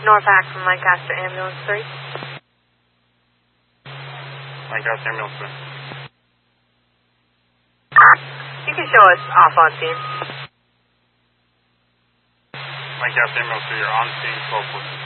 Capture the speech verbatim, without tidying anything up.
North Axon, Lancaster Ambulance three. Lancaster Ambulance three. You can show us off on scene. Lancaster Ambulance three, you're on scene, twelve fourteen.